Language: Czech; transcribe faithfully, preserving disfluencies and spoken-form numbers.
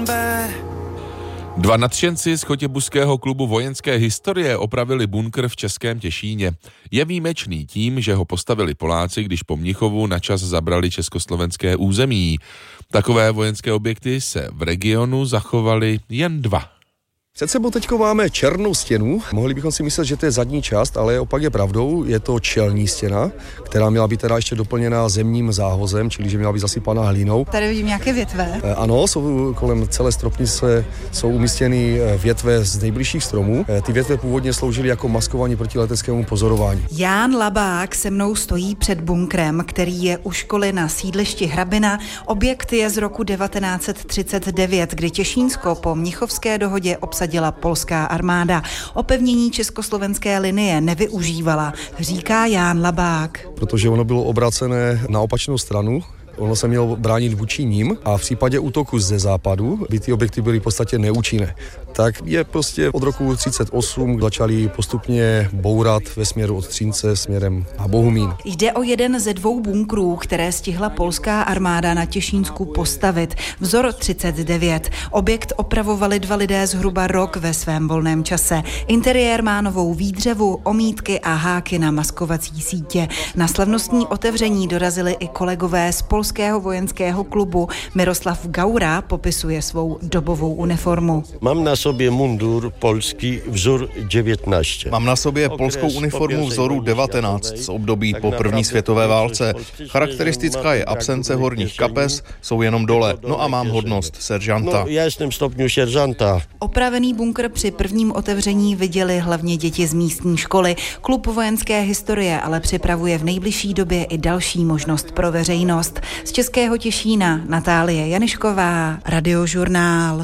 Dva nadšenci z chotěbuského klubu vojenské historie opravili bunkr v Českém Těšíně. Je výjimečný tím, že ho postavili Poláci, když po Mnichovu načas zabrali československé území. Takové vojenské objekty se v regionu zachovaly jen dva. Před sebou teďko máme černou stěnu. Mohli bychom si myslet, že to je zadní část, ale opak je pravdou. Je to čelní stěna, která měla být teda ještě doplněná zemním záhozem, čili že měla být zasypaná hlínou. Tady vidím nějaké větve. E, ano, jsou kolem celé stropnice jsou umístěny větve z nejbližších stromů. E, ty větve původně sloužily jako maskování proti leteckému pozorování. Ján Labák se mnou stojí před bunkrem, který je u školy na sídlišti Hrabina. Objekt je z roku devatenáct set třicet devět, kdy Těšínsko po Mnichovské dohodě obsadila děla polská armáda. Opevnění československé linie nevyužívala, říká Ján Labák. Protože ono bylo obrácené na opačnou stranu, ono se mělo bránit vůči ním a v případě útoku ze západu by ty objekty byly v podstatě neúčinné. Tak je prostě od roku třicet osm začali postupně bourat ve směru od Třince směrem na Bohumín. Jde o jeden ze dvou bunkrů, které stihla polská armáda na Těšínsku postavit. Vzor třicet devět. Objekt opravovali dva lidé zhruba rok ve svém volném čase. Interiér má novou výdřevu, omítky a háky na maskovací sítě. Na slavnostní otevření dorazili i kolegové z polského vojenského klubu. Miroslav Gaura popisuje svou dobovou uniformu. Mám na sobě mundur polský vzor devatenáct. Mám na sobě polskou uniformu vzoru devatenáct z období po první světové válce. Charakteristická je absence horních kapes, jsou jenom dole. No a mám hodnost seržanta. No, já jsem stupňu seržanta. Opravený bunkr při prvním otevření viděli hlavně děti z místní školy. Klub vojenské historie ale připravuje v nejbližší době i další možnost pro veřejnost. Z Českého Těšína Natálie Janišková, Radiožurnál.